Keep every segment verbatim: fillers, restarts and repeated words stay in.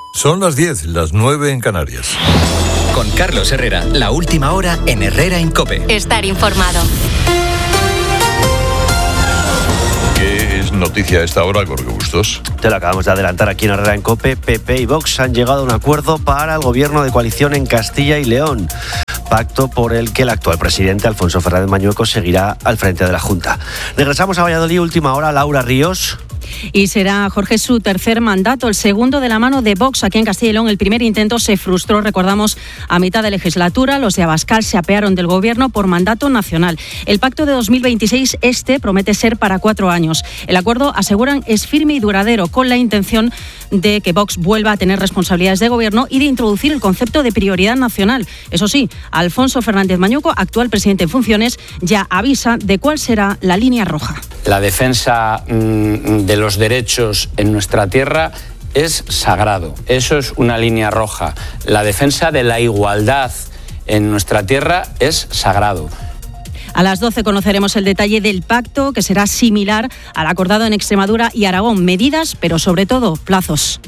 Son las diez, las nueve en Canarias. Con Carlos Herrera, la última hora en Herrera en COPE. Estar informado. ¿Qué es noticia a esta hora, Jorge Bustos? Te lo acabamos de adelantar aquí en Herrera en COPE. P P y Vox han llegado a un acuerdo para el gobierno de coalición en Castilla y León. Pacto por el que el actual presidente, Alfonso Fernández Mañueco, seguirá al frente de la Junta. Regresamos a Valladolid, última hora, Laura Ríos. Y será, Jorge, su tercer mandato, el segundo de la mano de Vox aquí en Castilla y León. El primer intento se frustró, recordamos, a mitad de legislatura. Los de Abascal se apearon del gobierno por mandato nacional. El pacto de dos mil veintiséis, este, promete ser para cuatro años. El acuerdo, aseguran, es firme y duradero, con la intención de que Vox vuelva a tener responsabilidades de gobierno y de introducir el concepto de prioridad nacional. Eso sí, Alfonso Fernández Mañueco, actual presidente en funciones, ya avisa de cuál será la línea roja. La defensa mmm, de los derechos en nuestra tierra es sagrado. Eso es una línea roja. La defensa de la igualdad en nuestra tierra es sagrado. A las doce conoceremos el detalle del pacto, que será similar al acordado en Extremadura y Aragón. Medidas, pero sobre todo plazos.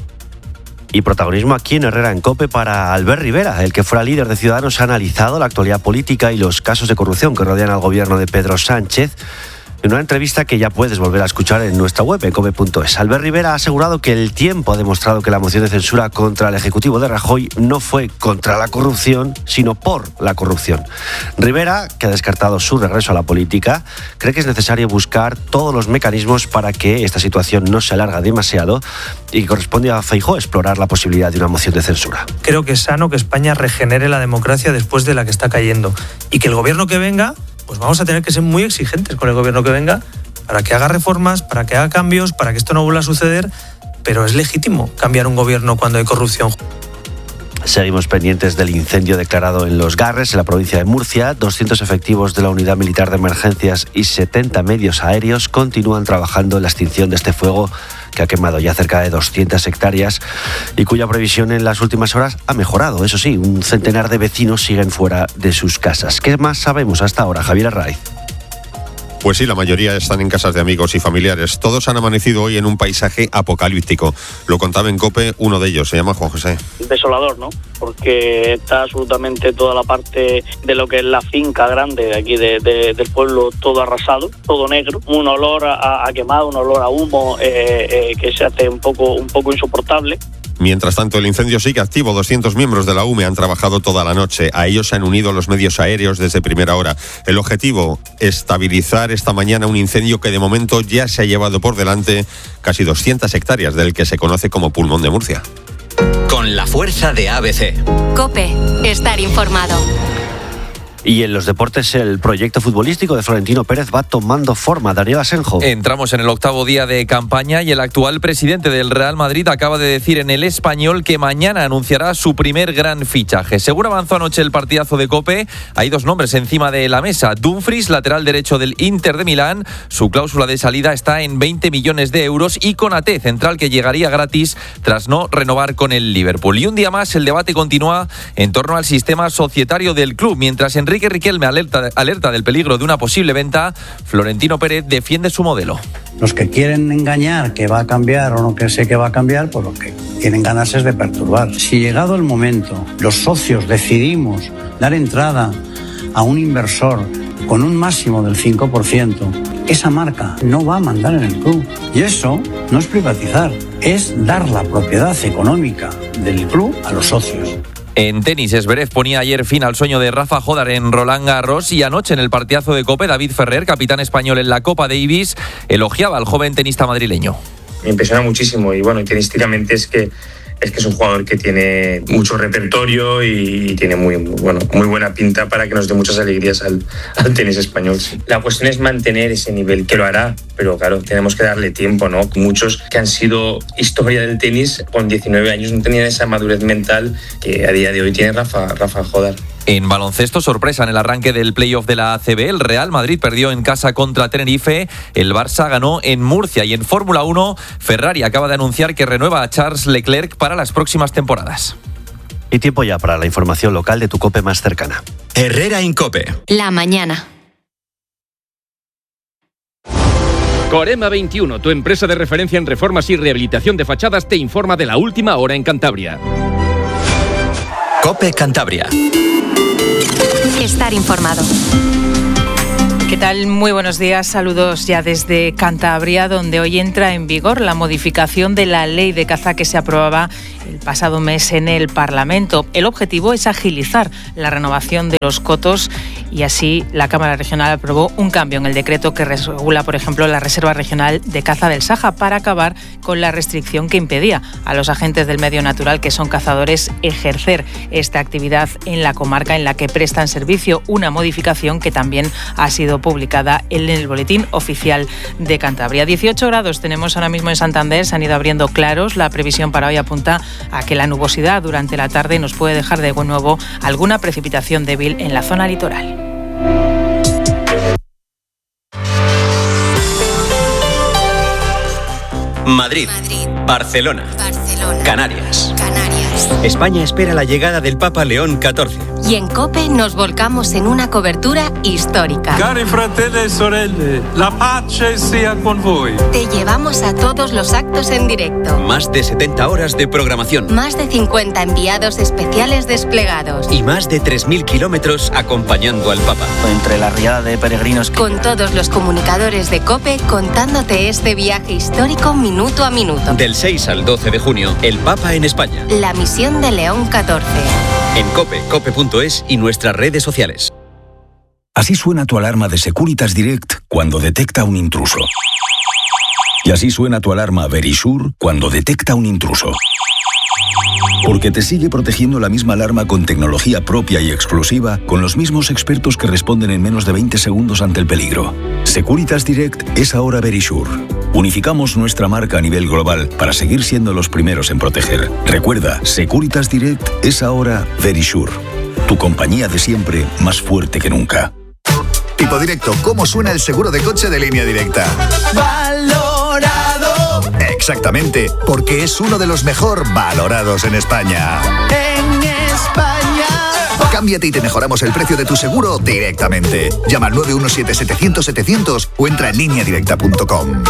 Y protagonismo aquí en Herrera en COPE para Albert Rivera, el que fuera líder de Ciudadanos. Ha analizado la actualidad política y los casos de corrupción que rodean al gobierno de Pedro Sánchez. En una entrevista que ya puedes volver a escuchar en nuestra web, en cope punto es. Albert Rivera ha asegurado que el tiempo ha demostrado que la moción de censura contra el Ejecutivo de Rajoy no fue contra la corrupción, sino por la corrupción. Rivera, que ha descartado su regreso a la política, cree que es necesario buscar todos los mecanismos para que esta situación no se alargue demasiado y que corresponde a Feijóo explorar la posibilidad de una moción de censura. Creo que es sano que España regenere la democracia después de la que está cayendo y que el gobierno que venga, pues vamos a tener que ser muy exigentes con el gobierno que venga para que haga reformas, para que haga cambios, para que esto no vuelva a suceder, pero es legítimo cambiar un gobierno cuando hay corrupción. Seguimos pendientes del incendio declarado en Los Garres, en la provincia de Murcia. doscientos efectivos de la Unidad Militar de Emergencias y setenta medios aéreos continúan trabajando en la extinción de este fuego que ha quemado ya cerca de doscientas hectáreas y cuya previsión en las últimas horas ha mejorado. Eso sí, un centenar de vecinos siguen fuera de sus casas. ¿Qué más sabemos hasta ahora, Javier Arraiz? Pues sí, la mayoría están en casas de amigos y familiares. Todos han amanecido hoy en un paisaje apocalíptico. Lo contaba en COPE uno de ellos, se llama Juan José. Desolador, ¿no? Porque está absolutamente toda la parte de lo que es la finca grande de aquí de, de, del pueblo, todo arrasado, todo negro. Un olor a, a quemado, un olor a humo eh, eh, que se hace un poco, un poco insoportable. Mientras tanto, el incendio sigue activo. doscientos miembros de la U M E han trabajado toda la noche. A ellos se han unido los medios aéreos desde primera hora. El objetivo, estabilizar esta mañana un incendio que de momento ya se ha llevado por delante casi doscientas hectáreas del que se conoce como Pulmón de Murcia. Con la fuerza de A B C. COPE, estar informado. Y en los deportes, el proyecto futbolístico de Florentino Pérez va tomando forma. Daniel Asenjo. Entramos en el octavo día de campaña y el actual presidente del Real Madrid acaba de decir en El Español que mañana anunciará su primer gran fichaje. Según avanzó anoche el partidazo de COPE, hay dos nombres encima de la mesa. Dumfries, lateral derecho del Inter de Milán. Su cláusula de salida está en veinte millones de euros y Konaté, central que llegaría gratis tras no renovar con el Liverpool. Y un día más el debate continúa en torno al sistema societario del club. Mientras Enrique Enrique Riquelme alerta, alerta del peligro de una posible venta, Florentino Pérez defiende su modelo. Los que quieren engañar que va a cambiar o no que sé que va a cambiar, pues lo que tienen ganas es de perturbar. Si llegado el momento los socios decidimos dar entrada a un inversor con un máximo del cinco por ciento, esa marca no va a mandar en el club. Y eso no es privatizar, es dar la propiedad económica del club a los socios. En tenis, Zverev ponía ayer fin al sueño de Rafa Jódar en Roland Garros y anoche en el partidazo de COPE, David Ferrer, capitán español en la Copa Davis, elogiaba al joven tenista madrileño. Me impresiona muchísimo y bueno, y tenísticamente es que es que es un jugador que tiene mucho repertorio y tiene muy, bueno, muy buena pinta para que nos dé muchas alegrías al, al tenis español. Sí. La cuestión es mantener ese nivel, que lo hará, pero claro, tenemos que darle tiempo, ¿no? Muchos que han sido historia del tenis con diecinueve años no tenían esa madurez mental que a día de hoy tiene Rafa, Rafa Jódar. En baloncesto, sorpresa en el arranque del playoff de la A C B. El Real Madrid perdió en casa contra Tenerife. El Barça ganó en Murcia. Y en Fórmula uno, Ferrari acaba de anunciar que renueva a Charles Leclerc para las próximas temporadas. Y tiempo ya para la información local de tu COPE más cercana. Herrera en COPE. La mañana. Corema veintiuno, tu empresa de referencia en reformas y rehabilitación de fachadas, te informa de la última hora en Cantabria. COPE Cantabria. Estar informado. ¿Qué tal? Muy buenos días. Saludos ya desde Cantabria, donde hoy entra en vigor la modificación de la ley de caza que se aprobaba el pasado mes en el Parlamento. El objetivo es agilizar la renovación de los cotos y así la Cámara Regional aprobó un cambio en el decreto que regula, por ejemplo, la Reserva Regional de Caza del Saja para acabar con la restricción que impedía a los agentes del medio natural, que son cazadores, ejercer esta actividad en la comarca en la que prestan servicio. Una modificación que también ha sido publicada en el Boletín Oficial de Cantabria. dieciocho grados tenemos ahora mismo en Santander, se han ido abriendo claros. La previsión para hoy apunta a que la nubosidad durante la tarde nos puede dejar de nuevo alguna precipitación débil en la zona litoral. Madrid, Madrid. Barcelona, Barcelona. Canarias. Canarias. España espera la llegada del Papa León catorce. Y en COPE nos volcamos en una cobertura histórica. Cari fratelli e sorelle, la pace sia con voi. Te llevamos a todos los actos en directo. Más de setenta horas de programación. Más de cincuenta enviados especiales desplegados. Y más de tres mil kilómetros acompañando al Papa. Entre la riada de peregrinos que... Con todos los comunicadores de COPE contándote este viaje histórico minuto a minuto. Del seis al doce de junio, el Papa en España. La misión de León catorce. En COPE, cope punto es y nuestras redes sociales. Así suena tu alarma de Securitas Direct cuando detecta un intruso. Y así suena tu alarma Verisure cuando detecta un intruso. Porque te sigue protegiendo la misma alarma con tecnología propia y exclusiva, con los mismos expertos que responden en menos de veinte segundos ante el peligro. Securitas Direct es ahora Verisure. Unificamos nuestra marca a nivel global para seguir siendo los primeros en proteger. Recuerda, Securitas Direct es ahora Verisure. Tu compañía de siempre, más fuerte que nunca. Tipo Directo, ¿cómo suena el seguro de coche de Línea Directa? Valorado. Exactamente, porque es uno de los mejor valorados en España. En España. Cámbiate y te mejoramos el precio de tu seguro directamente. Llama al nueve uno siete setecientos setecientos o entra en línea directa punto com.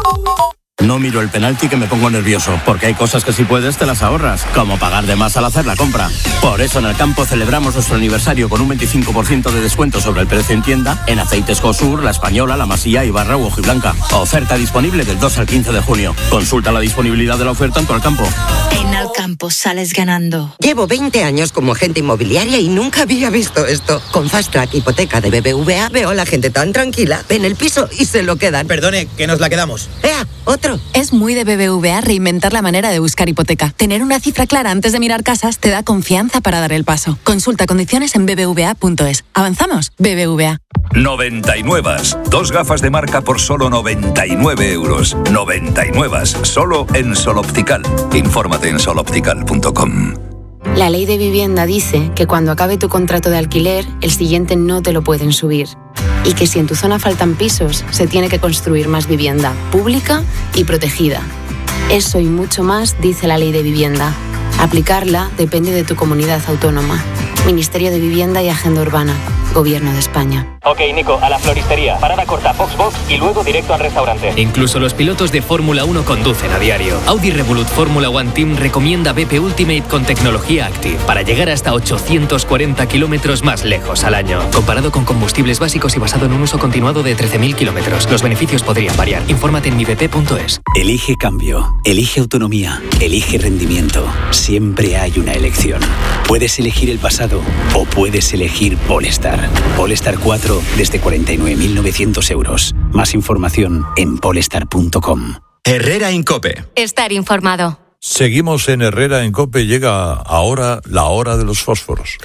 No miro el penalti que me pongo nervioso, porque hay cosas que si puedes te las ahorras, como pagar de más al hacer la compra. Por eso en el campo celebramos nuestro aniversario con un veinticinco por ciento de descuento sobre el precio en tienda en aceites Cosur, La Española, La Masía, Ibarra u Hojiblanca. Oferta disponible del dos al quince de junio. Consulta la disponibilidad de la oferta en tu Alcampo. En Alcampo sales ganando. Llevo veinte años como agente inmobiliaria y nunca había visto esto. Con Fast Track Hipoteca de B B V A veo a la gente tan tranquila. Ven el piso y se lo quedan. Perdone, que nos la quedamos. ¡Ea! ¡Otro! Es muy de B B V A reinventar la manera de buscar hipoteca. Tener una cifra clara antes de mirar casas te da confianza para dar el paso. Consulta condiciones en b b v a punto es. ¿Avanzamos? B B V A. noventa y nueve. Dos gafas de marca por solo noventa y nueve euros. noventa y nueve. Solo en Sol Optical. Infórmate en sol optical punto com. La ley de vivienda dice que cuando acabe tu contrato de alquiler, el siguiente no te lo pueden subir. Y que si en tu zona faltan pisos, se tiene que construir más vivienda pública y protegida. Eso y mucho más dice la ley de vivienda. Aplicarla depende de tu comunidad autónoma. Ministerio de Vivienda y Agenda Urbana. Gobierno de España. Ok, Nico, a la floristería. Parada corta, Foxbox y luego directo al restaurante. Incluso los pilotos de Fórmula uno conducen a diario. Audi Revolut Fórmula One Team recomienda B P Ultimate con tecnología Active para llegar hasta ochocientos cuarenta kilómetros más lejos al año. Comparado con combustibles básicos y basado en un uso continuado de trece mil kilómetros. Los beneficios podrían variar. Infórmate en mi b p punto es. Elige cambio. Elige autonomía. Elige rendimiento. Siempre hay una elección. Puedes elegir el pasado o puedes elegir Polestar. Polestar cuatro desde cuarenta y nueve mil novecientos euros. Más información en polestar punto com. Herrera en COPE. Estar informado. Seguimos en Herrera en COPE. Llega ahora la hora de los fósforos.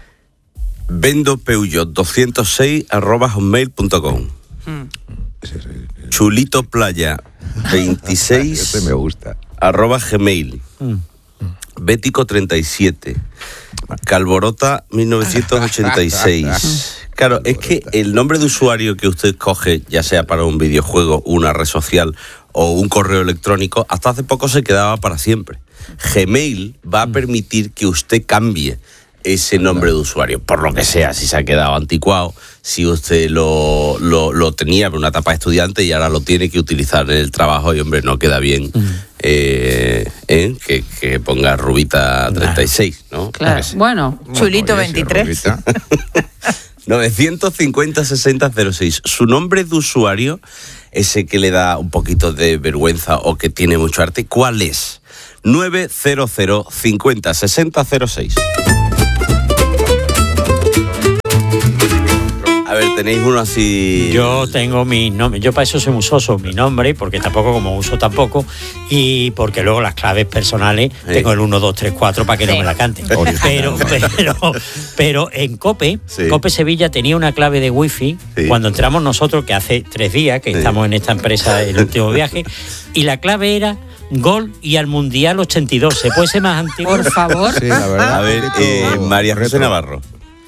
Vendo Peugeot doscientos seis arroba hotmail punto com. Hmm. Chulito Playa veintiséis este me gusta. arroba gmail. Hmm. Bético treinta y siete. Calborota mil novecientos ochenta y seis. Claro, es que el nombre de usuario que usted coge, ya sea para un videojuego, una red social o un correo electrónico, hasta hace poco se quedaba para siempre. Gmail va a permitir que usted cambie ese nombre de usuario, por lo que sea, si se ha quedado anticuado, si usted lo, lo, lo tenía en una etapa de estudiante y ahora lo tiene que utilizar en el trabajo y, hombre, no queda bien mm. eh, eh, que, que ponga Rubita treinta y seis, ¿no? Claro, bueno, Chulito veintitrés. novecientos cincuenta sesenta cero seis. Su nombre de usuario, ese que le da un poquito de vergüenza o que tiene mucho arte, ¿cuál es? novecientos cincuenta sesenta cero seis. A ver, tenéis uno así... Yo tengo mi nombre, yo para eso soy muy soso, mi nombre, porque tampoco como uso tampoco, y porque luego las claves personales sí. tengo el uno, dos, tres, cuatro para que sí. no me la canten. Pero, pero, pero en COPE, sí. COPE Sevilla tenía una clave de wifi sí. cuando entramos nosotros, que hace tres días que sí. estamos en esta empresa, el último viaje, y la clave era... Gol y al Mundial ochenta y dos. ¿Se puede ser más antiguo? Por favor. Sí, la verdad. A ver, eh, María José Navarro.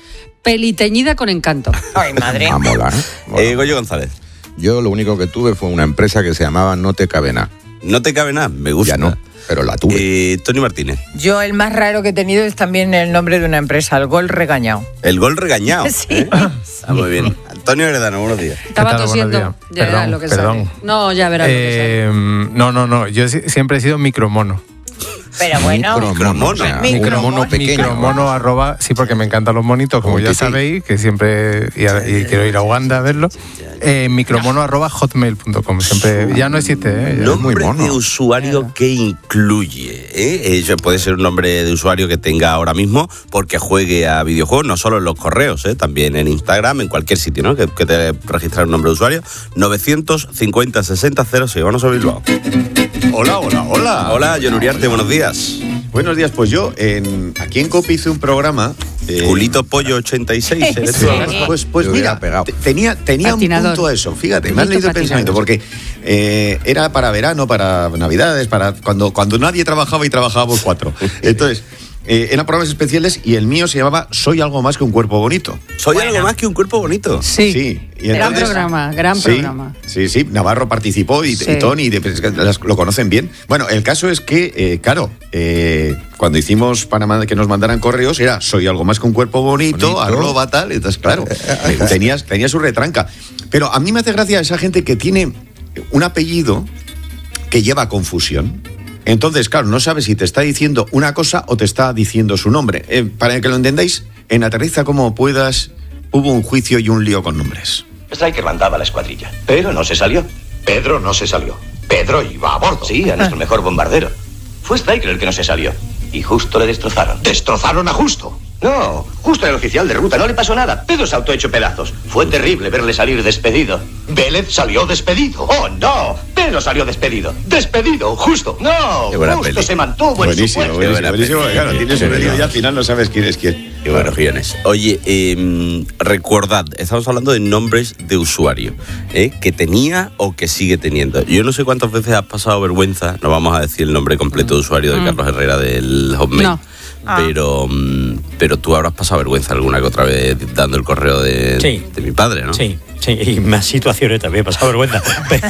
Peliteñida con encanto. Ay, madre. A molar. Bueno. Eh, Goyo González. Yo lo único que tuve fue una empresa que se llamaba No Te Cabe Nada. No Te Cabe Nada, me gusta. Ya no, pero la tuve. Eh, Tony Martínez. Yo el más raro que he tenido es también el nombre de una empresa, el Gol Regañado. El Gol Regañado. Sí. ¿Eh? Ah, muy bien. Antonio Heredano, buenos días. Estaba tosiendo. Ya verás lo que sale. No, ya verás eh, lo que sale. No, no, no. Yo siempre he sido micromono. Pero bueno, micromono, o sea, micromono, micromono pequeño. Micromono arroba, sí, porque me encantan los monitos, como ya sabéis, que siempre, y, a, y quiero ir a Uganda a verlo. Eh, micromono arroba hotmail punto com. Siempre, ya no existe, ¿eh? Ya nombre es muy mono. de usuario claro. que incluye, ¿eh? Eso puede ser un nombre de usuario que tenga ahora mismo porque juegue a videojuegos, no solo en los correos, ¿eh? También en Instagram, en cualquier sitio, ¿no? Que, que te registrar un nombre de usuario. novecientos cincuenta sesenta cero seis. Vamos a oírlo. Hola, hola, hola. Hola, John Uriarte, buenos días. Buenos días, pues yo en, aquí en COPE hice un programa. Eh, Julito Pollo ochenta y seis. ¿Eres sí. Pues, pues mira, te, tenía, tenía un punto a eso. Fíjate, me has leído el pensamiento, porque eh, era para verano, para Navidades, para cuando, cuando nadie trabajaba y trabajábamos cuatro. Entonces... Eh, eran programas especiales y el mío se llamaba Soy algo más que un cuerpo bonito. Soy bueno. algo más que un cuerpo bonito. Sí, sí. Y entonces, gran programa, gran sí, programa. Sí, sí, Navarro participó y, sí. y Tony, de, lo conocen bien. Bueno, el caso es que, eh, claro, eh, cuando hicimos para que nos mandaran correos era Soy algo más que un cuerpo bonito, bonito. arroba tal, entonces claro, tenías, tenía su retranca. Pero a mí me hace gracia esa gente que tiene un apellido que lleva confusión. Entonces, claro, no sabes si te está diciendo una cosa o te está diciendo su nombre. Eh, para que lo entendáis, en Aterriza como puedas, hubo un juicio y un lío con nombres. Stryker mandaba la escuadrilla, pero no se salió. Pedro no se salió. Pedro iba a bordo. Sí, a nuestro mejor bombardero. Fue Stryker el que no se salió. Y Justo le destrozaron. ¿Destrozaron a Justo? No, Justo era el oficial de ruta, no le pasó nada. Pedro se autohecho pedazos. Fue terrible verle salir despedido. Vélez salió despedido. ¡Oh, no! Pedro salió despedido. ¡Despedido! ¡Justo! ¡No! Justo peli. Se mantuvo buenísimo, en su buenísimo, buenísimo, buenísimo. Claro, tienes un pedido y al final no sabes quién es quién. Qué buenos guiones. Oye, eh, recordad, estamos hablando de nombres de usuario, ¿eh? Que tenía o que sigue teniendo. Yo no sé cuántas veces has pasado vergüenza, no vamos a decir el nombre completo de usuario de mm. Carlos Herrera del Hotmail. No. Ah. Pero, pero tú habrás pasado vergüenza alguna que otra vez dando el correo de, sí. de mi padre, ¿no? Sí, sí, y más situaciones también he pasado vergüenza. Pero,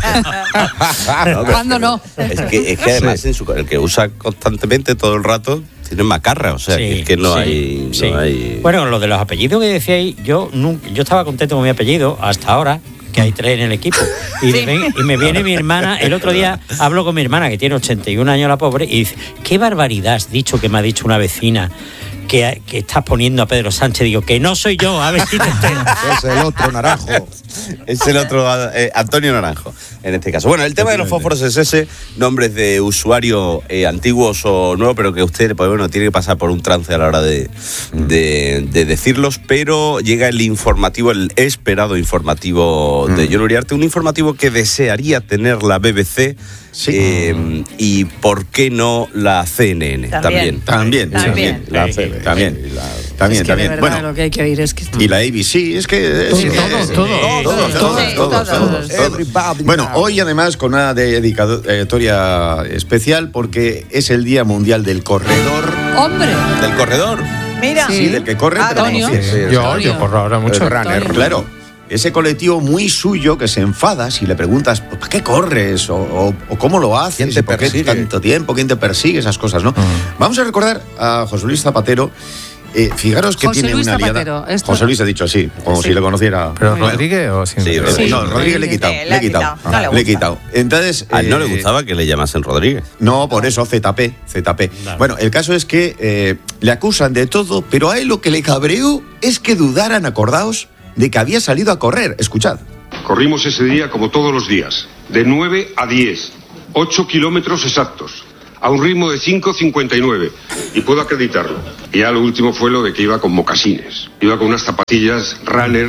no, ¿cuándo no? Es que, es que además sí. en su, el que usa constantemente todo el rato tiene macarra, o sea, sí, que es que no, sí, hay, sí. no hay... Bueno, lo de los apellidos que decíais, yo, nunca, yo estaba contento con mi apellido hasta ahora, que hay tres en el equipo. Y, sí. ven, y me viene mi hermana, el otro día hablo con mi hermana, que tiene ochenta y un años la pobre, y dice, qué barbaridad has dicho que me ha dicho una vecina que, que estás poniendo a Pedro Sánchez. Digo, que no soy yo, a ver si te entero. Es el otro Naranjo. Es el otro eh, Antonio Naranjo, en este caso. Bueno, el tema de los fósforos es ese, nombres de usuario eh, antiguos o nuevos, pero que usted, pues bueno, tiene que pasar por un trance a la hora de, de, de decirlos, pero llega el informativo, el esperado informativo mm. de John Uriarte, un informativo que desearía tener la B B C. Sí. Eh, y por qué no la C N N también también también, también. Sí, la C B, también la, también es que también de verdad, bueno lo que hay que oír es que y la A B C es que todos todos todos todos todos todos bueno, hoy además con una dedicatoria especial porque es el Día Mundial del Corredor. ¡Hombre! Del corredor. Mira, sí, del que corre. Antonio. Pero no, sí, sí, yo yo corro ahora mucho. Runner, claro. Ese colectivo muy suyo que se enfada si le preguntas ¿para qué corres? O, o, o ¿cómo lo haces? ¿Quién te ¿Por qué persigue? tanto tiempo? ¿Quién te persigue? Esas cosas, ¿no? Uh-huh. Vamos a recordar a José Luis Zapatero Eh, fijaros que José tiene Luis una aliada. Zapatero, esto- José Luis ha dicho así, como Sí. si le conociera. ¿Pero Bueno. Rodríguez o sin Sí, Rodríguez? no, Rodríguez le he quitado. Eh, Le he quitado. No le Le he gusta. quitado. Entonces. A él no eh, le gustaba que le llamasen Rodríguez. No, por eso, Z P, Z P. Bueno, el caso es que eh, le acusan de todo, pero a él lo que le cabreó es que dudaran, acordaos, de que había salido a correr. Escuchad. Corrimos ese día como todos los días, de nueve a diez, ocho kilómetros exactos, a un ritmo de cinco cincuenta y nueve, y puedo acreditarlo. Y ya lo último fue lo de que iba con mocasines, iba con unas zapatillas runner.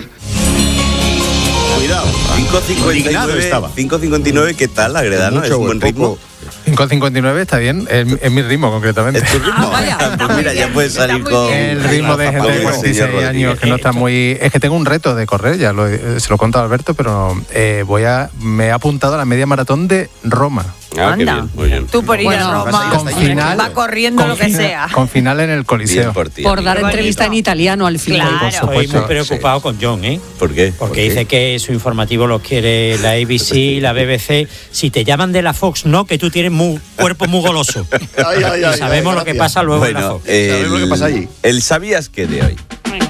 Cuidado, cinco cincuenta y indignado nueve, estaba. cinco cincuenta y nueve, ¿qué tal, la Agredano? Mucho Es un o buen poco. ritmo. cinco cincuenta y nueve está bien, es, es mi ritmo concretamente. ¿Es tu ritmo? Pues mira, ya puedes salir con... El ritmo de gente de cuarenta y seis años que no está muy... Es que tengo un reto de correr, ya lo, he- se lo he contado a Alberto, pero eh, voy a me he apuntado a la media maratón de Roma. Ah, qué Anda. bien, muy bien. Tú por ir Bueno, a Roma, con final- va corriendo con lo que final- sea. Con final en el Coliseo. Bien por ti. Por amigo. dar Qué entrevista en bonito. italiano al final. Claro. Estoy muy preocupado con John, ¿eh? ¿Por qué? Porque ¿Por qué? dice que su informativo lo quiere la A B C, la B B C. Si te llaman de la Fox, no, que tú tienes muy, cuerpo muy goloso. Ay, ay, ay, Y sabemos ay, lo que gracias. pasa luego en la Bueno, Fox. ¿Sabes lo que pasa allí? El ¿sabías qué de hoy?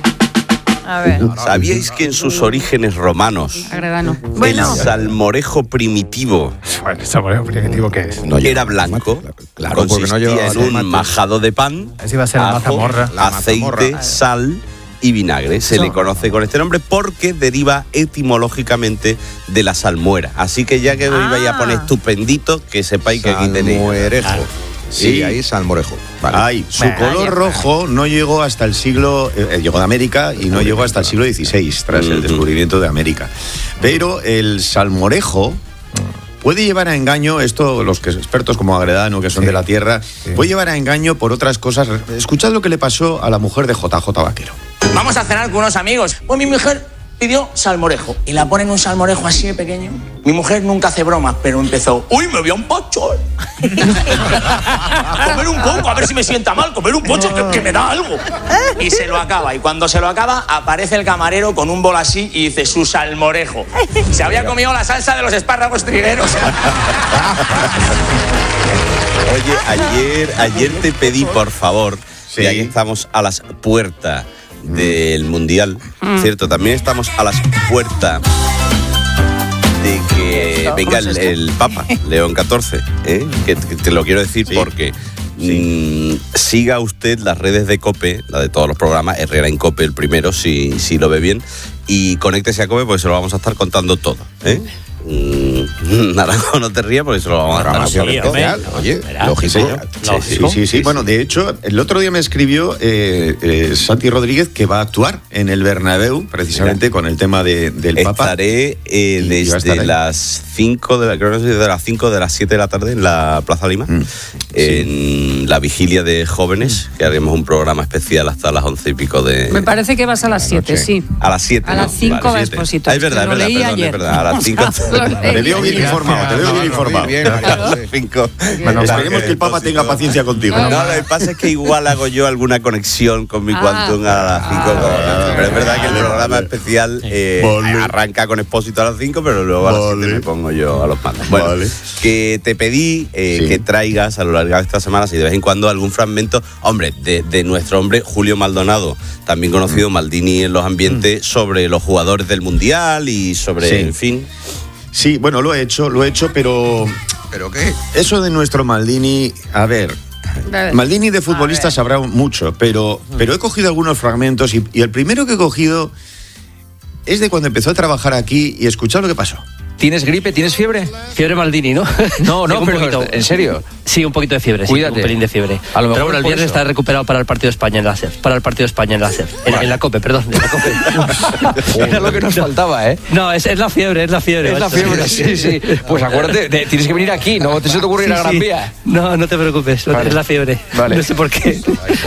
A ver. ¿Sabíais que en sus orígenes romanos Agredano. Bueno. el salmorejo primitivo Bueno, ¿el saboreo primitivo qué es? No era lleva blanco? Claro, porque no consistía lleva en un tomate. majado de pan, Ese iba a ser la ajo, mazamorra. La aceite, mazamorra. sal y vinagre. Se Eso. le conoce con este nombre porque deriva etimológicamente de la salmuera. Así que ya que Ah. vais a poner estupendito, que sepáis que aquí tenéis. Salmorejo. Sí, Sí. ahí salmorejo. Vale. Ay, su Venga, color ya rojo no llegó hasta el siglo, eh, llegó de América y no llegó hasta el siglo dieciséis, tras el Ujú. descubrimiento de América. Pero el salmorejo puede llevar a engaño, esto los que expertos como Agredano, que son Sí. de la tierra, puede llevar a engaño por otras cosas. Escuchad lo que le pasó a la mujer de J J Vaquero. Vamos a cenar con unos amigos. Pues mi mujer pidió salmorejo y la ponen un salmorejo así de pequeño. Mi mujer nunca hace bromas, pero empezó, uy, me voy a un pocho. Comer un poco, a ver si me sienta mal, comer un pocho que, que me da algo. Y se lo acaba, y cuando se lo acaba, aparece el camarero con un bol así y dice, su salmorejo. Se había comido la salsa de los espárragos trigueros. Oye, ayer, ayer te pedí, por favor, Sí. y ahí estamos a las puertas del Mundial, Mm. ¿cierto? También estamos a las puertas de que ¿Esto? venga ¿Cómo es el, esto? el Papa, León catorce, ¿eh? que, que te lo quiero decir porque mm, siga usted las redes de COPE, la de todos los programas, Herrera en COPE el primero, si, si lo ve bien, y conéctese a COPE porque se lo vamos a estar contando todo, ¿eh? Mm, Naranjo, no te rías porque se lo vamos a estar Programación contando todo. especial, oye, Verá, lógico. sí, Sí, sí, sí, sí. Bueno, de hecho, el otro día me escribió eh, eh, Santi Rodríguez que va a actuar en el Bernabéu, precisamente con el tema de, del Papa. Estaré eh, Y- y va a estar desde ahí. las cinco de la, creo que es desde las cinco de las siete de la tarde en la Plaza Lima, Mm, en la vigilia de jóvenes, que haremos un programa especial hasta las once y pico de. Me parece que vas a las siete, sí. A las siete. A las cinco va Expósito. Ah, es verdad, Lo es verdad, leí perdón, ayer. es verdad. A las cinco. Lo leí Te veo bien ayer. informado, te veo bien informado. Bien, A las cinco. Bueno, Esperemos que el Papa tenga paciencia contigo. No, lo que pasa es que igual hago yo alguna conexión con mi Ah. Quantum a las cinco. Pero es verdad que el programa especial eh, Vale. arranca con Expósito a las cinco, pero luego a las Vale. siete me pongo yo a los mandos. Bueno, Vale. que te pedí eh, Sí. que traigas a lo largo de esta semana, si de vez en cuando, algún fragmento, hombre, de, de nuestro hombre Julio Maldonado, también conocido Maldini en los ambientes, sobre los jugadores del Mundial y sobre, Sí. en fin. Sí, bueno, lo he hecho, lo he hecho, pero ¿Pero qué? eso de nuestro Maldini, a ver, Maldini de futbolista sabrá mucho, pero, pero he cogido algunos fragmentos y, y el primero que he cogido es de cuando empezó a trabajar aquí y escuchad lo que pasó. ¿Tienes gripe? ¿Tienes fiebre? Fiebre Maldini, ¿no? No, no, Tengo un pero poquito. ¿en serio? Sí, un poquito de fiebre, sí, Cuídate. un pelín de fiebre. A lo mejor Pero bueno, el por viernes eso. está recuperado para el partido de España en la C E F. Para el partido de España en la C E F. En, en la COPE, perdón, en la COPE. Era lo que nos faltaba, ¿eh? No, es, es la fiebre, es la fiebre. Es la macho. fiebre, sí, sí. Pues acuérdate, te- tienes que venir aquí, no te se te ocurre ir a Sí, Gran sí. Vía. No, no te preocupes, Vale. es la fiebre. Vale. No sé por qué.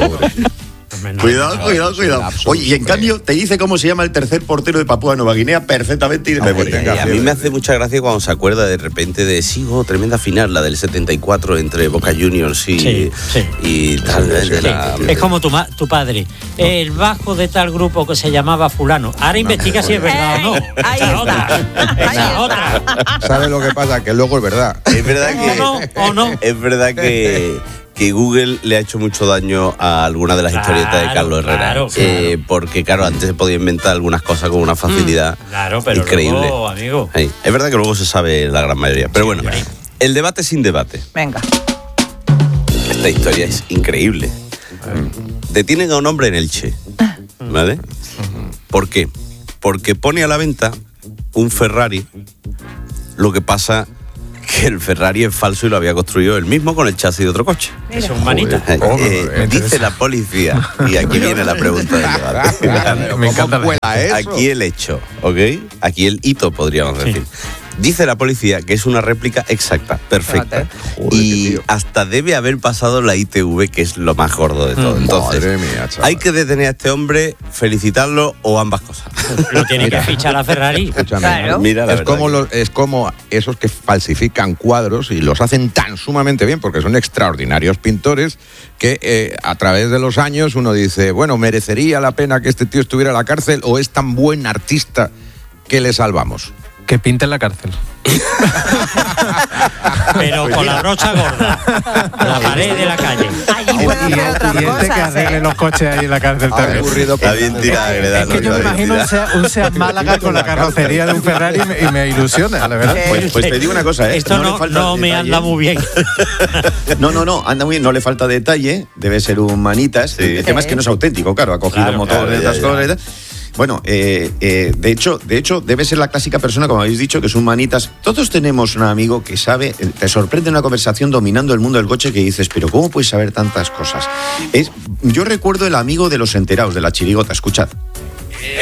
Cuidado, cuidado, cuidado. Oye, y en cambio te dice cómo se llama el tercer portero de Papúa Nueva Guinea perfectamente y de memoria. Eh, a mí me hace mucha gracia cuando se acuerda de repente de, sí, oh, tremenda final, la del setenta y cuatro entre Boca Juniors y, Sí, sí. y tal. de Sí, la- es como tu, ma- tu padre, el bajo de tal grupo que se llamaba fulano. Ahora investiga si es verdad o no. Ahí Esa está. otra. Esa otra. ¿Sabes lo que pasa? Que luego es verdad. Es verdad que, O no, o no. es verdad que, que Google le ha hecho mucho daño a alguna de las claro, historietas de Carlos Herrera. Claro, claro. Eh, porque, claro, antes se podía inventar algunas cosas con una facilidad mm, claro, pero increíble. Luego, amigo. Sí, es verdad que luego se sabe la gran mayoría. Pero sí, bueno, sí. El debate sin debate. Venga. Esta historia es increíble. Detienen a un hombre en Elche. ¿Vale? ¿Por qué? Porque pone a la venta un Ferrari. Lo que pasa que el Ferrari es falso y lo había construido él mismo con el chasis de otro coche. Mira. Es un manita. Eh, eh, dice la policía, y aquí viene la pregunta del debate. Me encanta eso. Aquí el hecho, ¿ok? Aquí el hito, podríamos decir. Sí. Dice la policía que es una réplica exacta, perfecta. Joder, y hasta debe haber pasado la I T V, que es lo más gordo de todo. Mm, Entonces, madre mía, hay que detener a este hombre, felicitarlo o ambas cosas. Lo tiene mira, que fichar a Ferrari. Claro. Mira, la es, como los, es como esos que falsifican cuadros y los hacen tan sumamente bien, porque son extraordinarios pintores, que eh, a través de los años uno dice, bueno, ¿merecería la pena que este tío estuviera en la cárcel o es tan buen artista que le salvamos? Que pinte en la cárcel. Pero pues con mira. La brocha gorda. La pared de la calle. Allí pueden hacer otras y cosas. Este que arregle ¿eh? Los coches ahí en la cárcel también. Está bien tirada, es, es que yo me imagino un Seat, un Seat Málaga con la carrocería de un Ferrari y me, y me ilusiona, la verdad. Pues, pues te digo una cosa, ¿eh? Esto no, no, falta no me anda muy bien. No, no, no, anda muy bien, no le falta detalle, debe ser un manitas. Sí. El tema es que no es auténtico, claro, ha cogido claro, motor de estas cosas y tal. Bueno, eh, eh, de hecho, de hecho, debe ser la clásica persona, como habéis dicho, que es un manitas. Todos tenemos un amigo que sabe, te sorprende una conversación dominando el mundo del coche que dices, pero ¿cómo puedes saber tantas cosas? Es, yo recuerdo el amigo de los enterados, de la chirigota, escuchad.